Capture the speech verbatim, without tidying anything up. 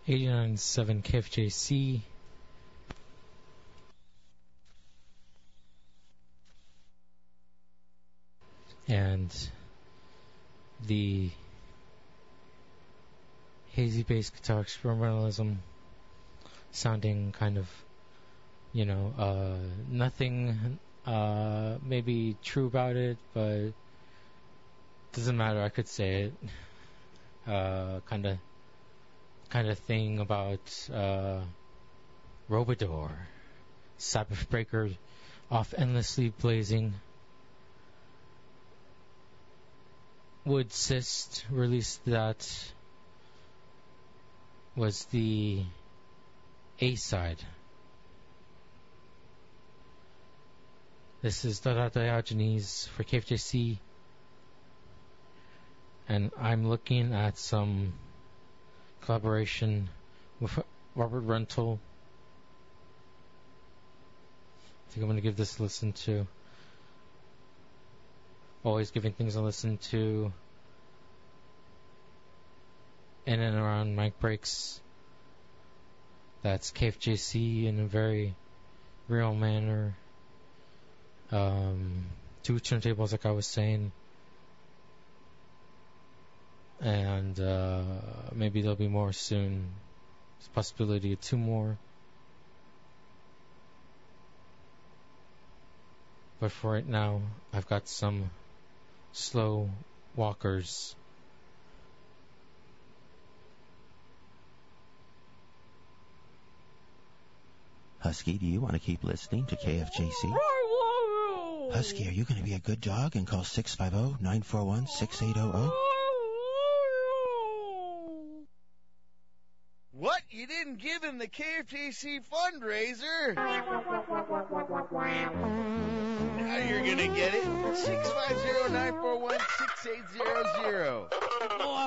eighty-nine point seven K F J C. And the hazy bass guitar experimentalism sounding kind of, you know, uh, nothing uh, maybe true about it, but doesn't matter, I could say it. Uh, kind of kind of thing about uh, Robador, Sabbath Breaker, off Endlessly Blazing. Wood Cyst released that, was the A-side. This is Dada Diogenes for K F J C, and I'm looking at some collaboration with Robert Rental. I think I'm going to give this a listen to. Always giving things a listen to in and around mic breaks. That's K F J C in a very real manner. Um, two turntables, like I was saying. And uh, maybe there'll be more soon. There's a possibility of two more. But for right now, I've got some slow walkers. Husky, do you want to keep listening to K F J C? Husky, are you going to be a good dog and call six five zero, nine four one, six eight zero zero? What? You didn't give him the K F J C fundraiser? Now you're going to get it. six five zero, nine four one, six eight zero zero.